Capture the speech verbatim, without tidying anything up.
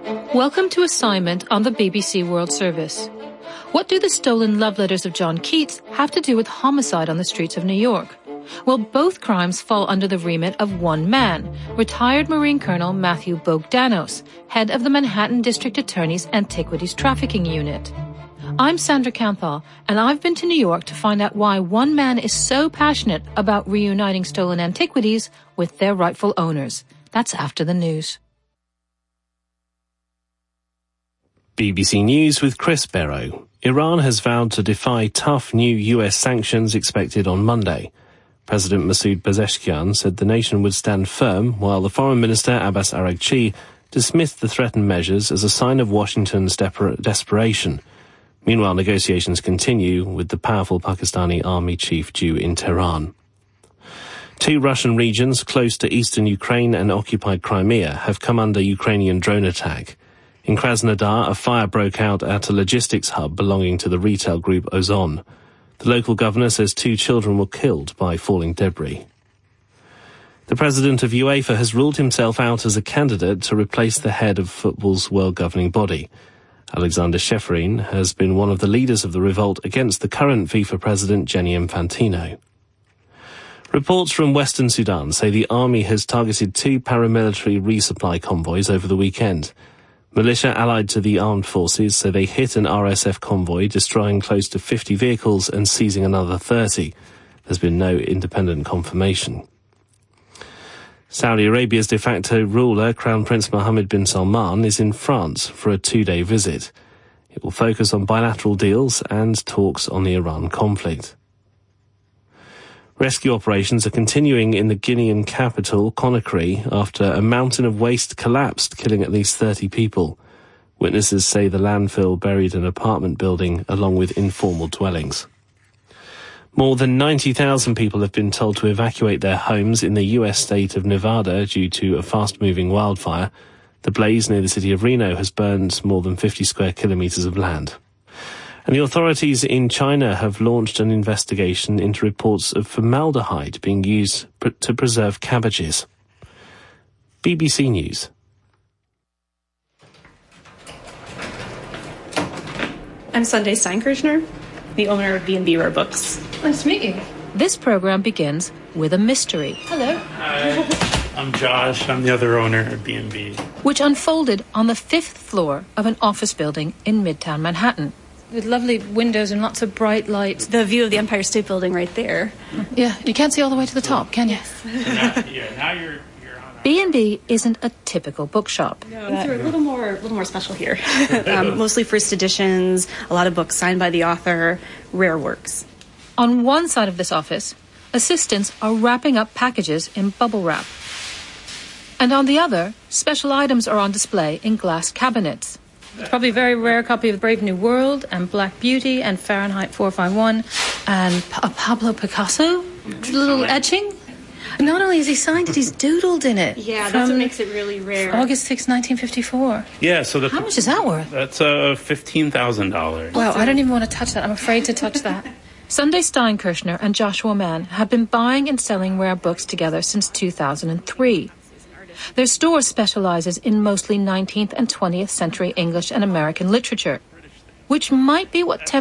Welcome to Assignment on the B B C World Service. What do the stolen love letters of John Keats have to do with homicide on the streets of New York? Well, both crimes fall under the remit of one man, retired Marine Colonel Matthew Bogdanos, head of the Manhattan District Attorney's Antiquities Trafficking Unit. I'm Sandra Canthal, and I've been to New York to find out why one man is so passionate about reuniting stolen antiquities with their rightful owners. That's after the news. B B C News with Chris Barrow. Iran has vowed to defy tough new U S sanctions expected on Monday. President Masoud Pezeshkian said the nation would stand firm, while the Foreign Minister Abbas Araghchi dismissed the threatened measures as a sign of Washington's de- desperation. Meanwhile, negotiations continue with the powerful Pakistani army chief due in Tehran. Two Russian regions close to eastern Ukraine and occupied Crimea have come under Ukrainian drone attack. In Krasnodar, a fire broke out at a logistics hub belonging to the retail group Ozon. The local governor says two children were killed by falling debris. The president of UEFA has ruled himself out as a candidate to replace the head of football's world governing body. Alexander Shefrin has been one of the leaders of the revolt against the current FIFA president Gianni Infantino. Reports from Western Sudan say the army has targeted two paramilitary resupply convoys over the weekend. Militia allied to the armed forces say they hit an R S F convoy, destroying close to fifty vehicles and seizing another thirty. There's been no independent confirmation. Saudi Arabia's de facto ruler, Crown Prince Mohammed bin Salman, is in France for a two-day visit. It will focus on bilateral deals and talks on the Iran conflict. Rescue operations are continuing in the Guinean capital, Conakry, after a mountain of waste collapsed, killing at least thirty people. Witnesses say the landfill buried an apartment building along with informal dwellings. More than ninety thousand people have been told to evacuate their homes in the U S state of Nevada due to a fast-moving wildfire. The blaze near the city of Reno has burned more than fifty square kilometers of land. And the authorities in China have launched an investigation into reports of formaldehyde being used pr- to preserve cabbages. B B C News. I'm Sunday Steinkirchner, the owner of B and B Rare Books. Nice to meet you. This program begins with a mystery. Hello. Hi, I'm Josh. I'm the other owner of B and B. Which unfolded on the fifth floor of an office building in Midtown Manhattan. With lovely windows and lots of bright lights. The view of the Empire State Building right there. Yeah, you can't see all the way to the top, can you? Yes. So now, yeah, now you're, you're on our... B and B isn't a typical bookshop. No, things are a little more, a little more special here. um, mostly first editions, a lot of books signed by the author, rare works. On one side of this office, assistants are wrapping up packages in bubble wrap. And on the other, special items are on display in glass cabinets. It's probably a very rare copy of Brave New World and Black Beauty and Fahrenheit four fifty-one and a Pablo Picasso little etching. Not only is he signed it, he's doodled in it. Yeah, that's what makes it really rare. August sixth, nineteen fifty-four. Yeah, so the... How much is that worth? That's uh, fifteen thousand dollars. Wow, I don't even want to touch that. I'm afraid to touch that. Sunday Steinkirchner and Joshua Mann have been buying and selling rare books together since two thousand three. Their store specializes in mostly nineteenth and twentieth century English and American literature, which might be what tempts